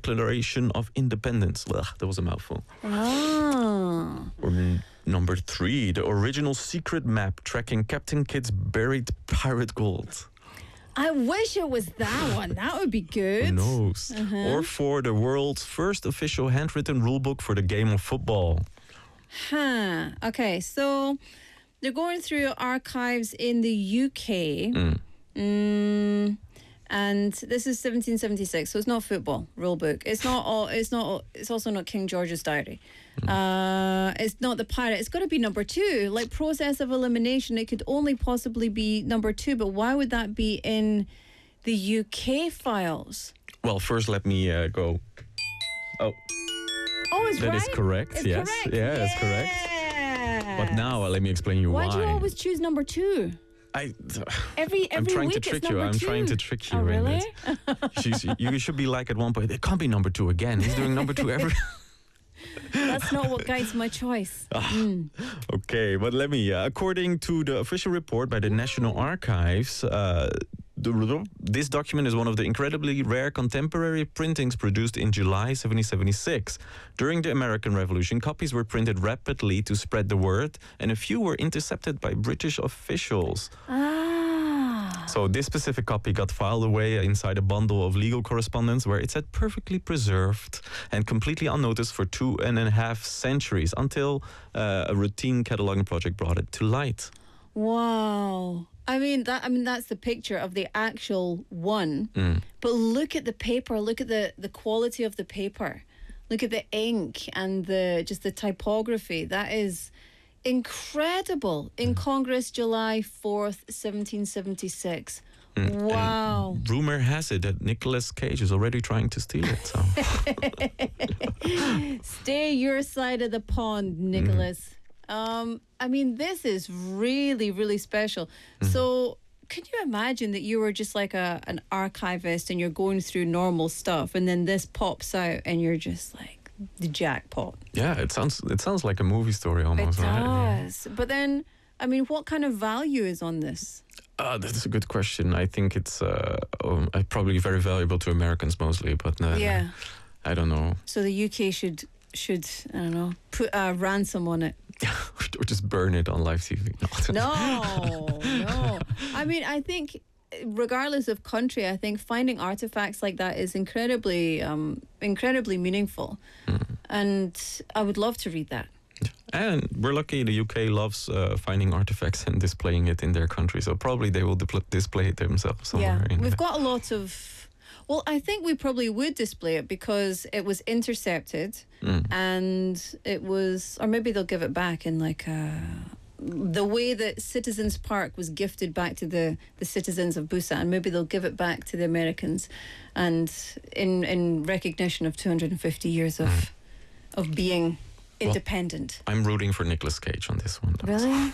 Declaration of Independence. Ugh, that was a mouthful. Ah. Or number 3, the original secret map tracking Captain Kidd's buried pirate gold. I wish it was that one. That would be good. Who knows? Or 4, the world's first official handwritten rulebook for the game of football. Okay, so they're going through archives in the UK. And this is 1776, so it's not football rulebook. It's also not King George's diary. It's not the pirate. It's got to be number 2. Like process of elimination, it could only possibly be number 2. But why would that be in the UK files? Well, first let me go. Oh, it's that right. is correct. It's yes, correct. yeah, that's correct. But now let me explain you why. Why do you always choose number 2? Every I'm trying week to trick it's you. number I'm 2. trying to trick you. Oh, in really? it. You should be like at one point, it can't be number 2 again. He's doing number 2 every... That's not what guides my choice. Okay, but let me, according to the official report by the National Archives, this document is one of the incredibly rare contemporary printings produced in July 1776. During the American Revolution, copies were printed rapidly to spread the word, and a few were intercepted by British officials. So this specific copy got filed away inside a bundle of legal correspondence where it sat perfectly preserved and completely unnoticed for 2.5 centuries until a routine cataloging project brought it to light. Wow. I mean that's the picture of the actual one. But look at the paper, look at the quality of the paper. Look at the ink and the typography. That is incredible. In Congress, July 4th, 1776. Wow. And rumor has it that Nicolas Cage is already trying to steal it. So. Stay your side of the pond, Nicholas. I mean, this is really, really special. So can you imagine that you were just like an archivist and you're going through normal stuff and then this pops out and you're just like the jackpot? Yeah, it sounds like a movie story almost. It Right? does. But then, I mean, what kind of value is on this? That's a good question. I think it's probably very valuable to Americans mostly, but Yeah. I don't know. So the UK should I don't know, put a ransom on it. Or just burn it on live TV. No. I mean, I think regardless of country, I think finding artifacts like that is incredibly meaningful. And I would love to read that. And we're lucky the UK loves finding artifacts and displaying it in their country. So probably they will display it themselves somewhere. Yeah, we've got a lot of... Well, I think we probably would display it because it was intercepted and it was... Or maybe they'll give it back in like the way that Citizens Park was gifted back to the citizens of Busan. Maybe they'll give it back to the Americans and in recognition of 250 years of being independent. Well, I'm rooting for Nicolas Cage on this one. Really?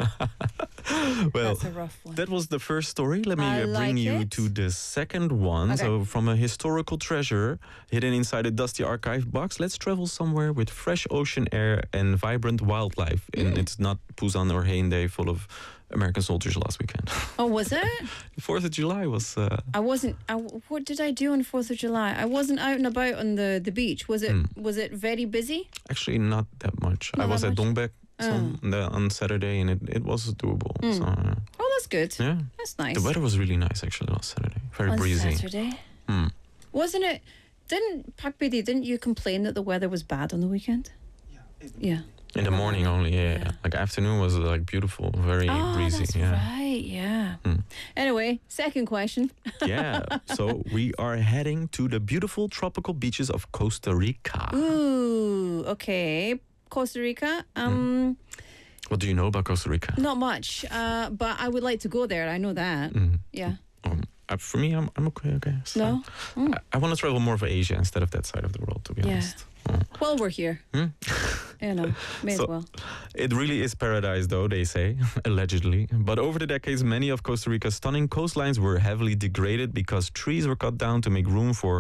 Well, that's a rough one. That was the first story. Let me bring you to the second one. Okay. So from a historical treasure hidden inside a dusty archive box, let's travel somewhere with fresh ocean air and vibrant wildlife. And it's not Busan or Haeundae full of American soldiers last weekend. Oh, was it? 4th of July was... I wasn't... what did I do on 4th of July? I wasn't out and about on the beach. Was it very busy? Actually, not that much. I was at Dongbek on Saturday and it was doable. So, oh, that's good. Yeah. That's nice. The weather was really nice actually last Saturday. Very breezy. On Saturday? Wasn't it... Didn't you complain that the weather was bad on the weekend? Yeah. In the morning only, yeah. Like afternoon was like beautiful, very breezy. That's right, yeah. Anyway, second question. Yeah, so we are heading to the beautiful tropical beaches of Costa Rica. Ooh, okay. Costa Rica. What do you know about Costa Rica? Not much, but I would like to go there. I know that. Yeah. For me, I'm okay. So No? I want to travel more of Asia instead of that side of the world, to be honest. Well, we're here. You know, may as well. It really is paradise, though, they say, allegedly. But over the decades, many of Costa Rica's stunning coastlines were heavily degraded because trees were cut down to make room for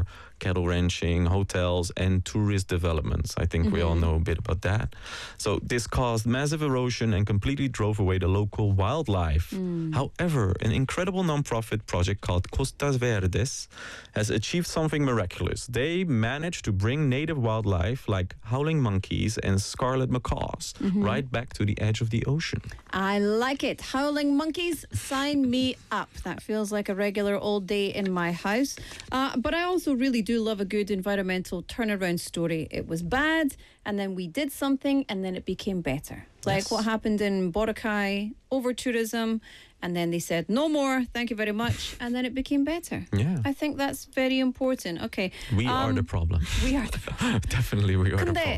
cattle ranching, hotels, and tourist developments. I think we all know a bit about that. So this caused massive erosion and completely drove away the local wildlife. However, an incredible non-profit project called Costas Verdes has achieved something miraculous. They managed to bring native wildlife like howling monkeys and scarlet macaws right back to the edge of the ocean. I like it. Howling monkeys, sign me up. That feels like a regular old day in my house. But I also really do love a good environmental turnaround story. It was bad, and then we did something, and then it became better. Like what happened in Boracay, over tourism, and then they said, no more, thank you very much, and then it became better. Yeah. I think that's very important. Okay. We are the problem. We are the problem. Definitely we are the problem.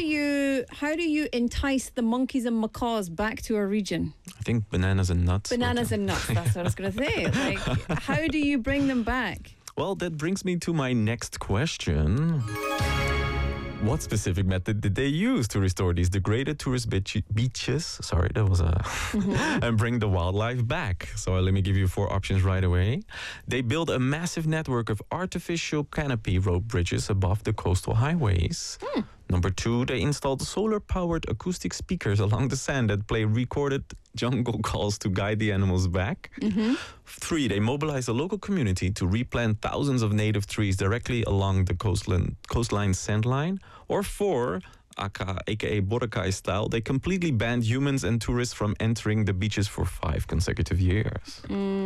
How do you entice the monkeys and macaws back to our region? I think bananas and nuts. Bananas and nuts, that's what I was going to say. Like, how do you bring them back? Well, that brings me to my next question. What specific method did they use to restore these degraded tourist beaches? Sorry, that was a... and bring the wildlife back. So let me give you 4 options right away. They built a massive network of artificial canopy rope bridges above the coastal highways. Number 2, they installed solar-powered acoustic speakers along the sand that play recorded jungle calls to guide the animals back. 3, they mobilized the local community to replant thousands of native trees directly along the coastline sand line. Or 4, aka Boracay style, they completely banned humans and tourists from entering the beaches for 5 consecutive years.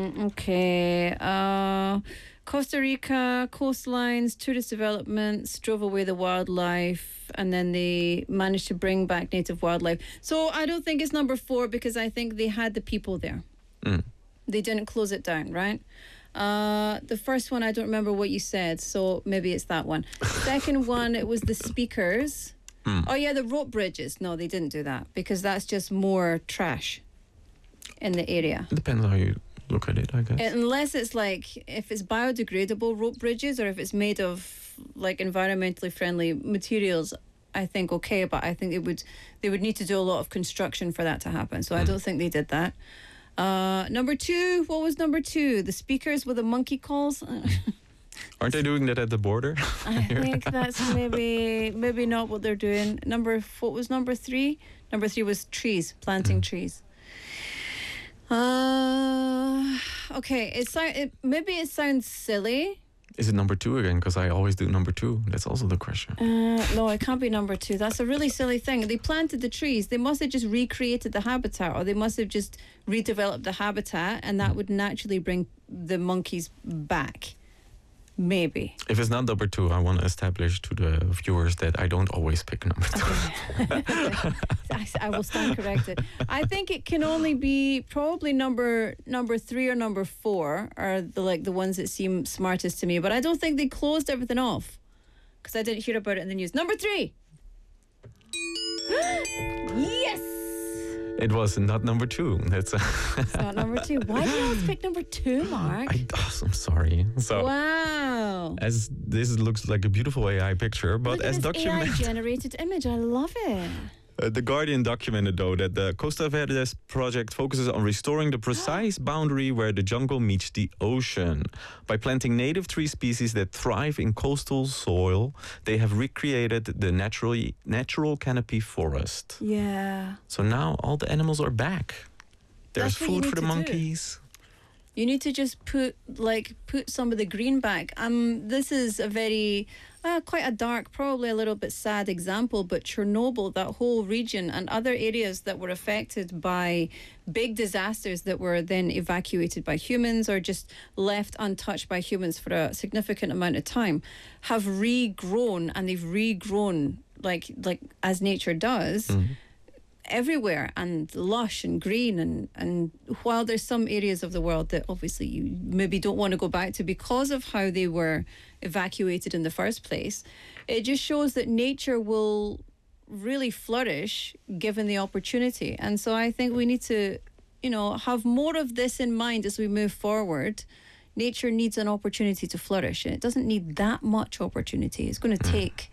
Okay. Costa Rica, coastlines, tourist developments, drove away the wildlife, and then they managed to bring back native wildlife. So I don't think it's number 4 because I think they had the people there. They didn't close it down, right? The first one, I don't remember what you said, so maybe it's that one. Second one, it was the speakers. Oh yeah, the rope bridges. No, they didn't do that because that's just more trash in the area. It depends how you look at it, I guess. Unless it's like, if it's biodegradable rope bridges or if it's made of like environmentally friendly materials, I think okay, but I think they would need to do a lot of construction for that to happen. So I don't think they did that. Number 2, what was number 2? The speakers with the monkey calls? Aren't they doing that at the border? I think that's maybe not what they're doing. What was number 3? Number 3 was trees, planting trees. Okay, maybe it sounds silly. Is it number 2 again? Because I always do number 2. That's also the question. No, it can't be number 2. That's a really silly thing. They planted the trees. They must have just recreated the habitat, or they must have just redeveloped the habitat, and that would naturally bring the monkeys back. Maybe. If it's not number 2, I want to establish to the viewers that I don't always pick number 2. Okay. I will stand corrected. I think it can only be probably number 3 or number 4 are the ones that seem smartest to me. But I don't think they closed everything off because I didn't hear about it in the news. Number 3. Yes. It was not number 2. It's not number 2. Why did you always pick number 2, Mark? I'm sorry. So, wow. As this looks like a beautiful AI picture, but Look at as this documented, AI-generated image, I love it. The Guardian documented, though, that the Costa Verdes project focuses on restoring the precise boundary where the jungle meets the ocean. By planting native tree species that thrive in coastal soil, they have recreated the natural canopy forest. Yeah. So now all the animals are back. There's That's what you food need for the to do. monkeys. You need to just put some of the green back. This is a very quite a dark, probably a little bit sad example, but Chernobyl, that whole region and other areas that were affected by big disasters that were then evacuated by humans or just left untouched by humans for a significant amount of time, have regrown, and they've regrown like as nature does. Everywhere, and lush and green, and while there's some areas of the world that obviously you maybe don't want to go back to because of how they were evacuated in the first place, it just shows that nature will really flourish given the opportunity. And so I think we need to, have more of this in mind as we move forward. Nature needs an opportunity to flourish, and it doesn't need that much opportunity. It's going to take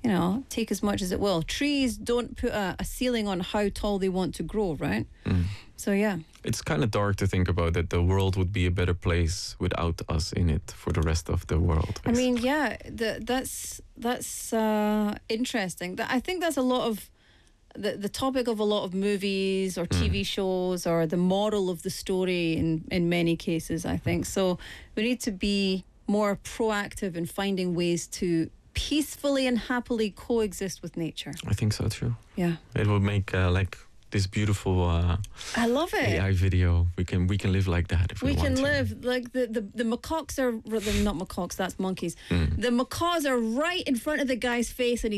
take as much as it will. Trees don't put a ceiling on how tall they want to grow, right? So yeah. It's kind of dark to think about that the world would be a better place without us in it for the rest of the world. I mean, yeah, that's interesting. I think that's a lot of the topic of a lot of movies or TV shows, or the moral of the story in many cases, I think. So we need to be more proactive in finding ways to peacefully and happily coexist with nature. I think so too. Yeah. It will make like this beautiful I love it. AI video. We can live like that if we want to. We can live like the macaques are, not macaques, that's monkeys. The macaws are right in front of the guy's face, and